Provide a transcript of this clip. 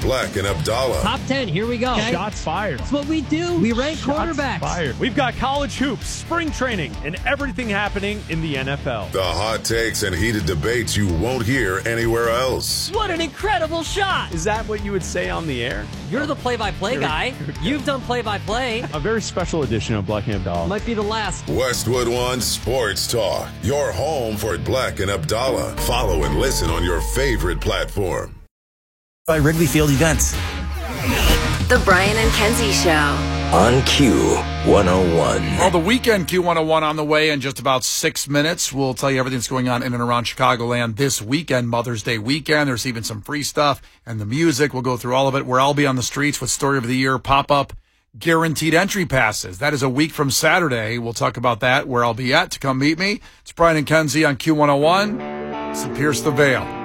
Black and Abdallah. Top 10, here we go. Okay. Shots fired. That's what we do. We rank quarterbacks. Fired. We've got college hoops, spring training, and everything happening in the NFL. The hot takes and heated debates you won't hear anywhere else. What an incredible shot. Is that what you would say on the air? You're the play-by-play guy. You've done play-by-play. A very special edition of Black and Abdallah. Might be the last. Westwood One Sports Talk. Your home for Black and Abdallah. Follow and listen on your favorite platform. By Wrigley Field Events. The Brian and Kenzie Show. On Q101. Well, the weekend Q101 on the way in just about 6 minutes. We'll tell you everything that's going on in and around Chicagoland this weekend, Mother's Day weekend. There's even some free stuff and the music. We'll go through all of it, where I'll be on the streets with Story of the Year, pop-up, guaranteed entry passes. That is a week from Saturday. We'll talk about that, where I'll be at to come meet me. It's Brian and Kenzie on Q101. So pierce the veil.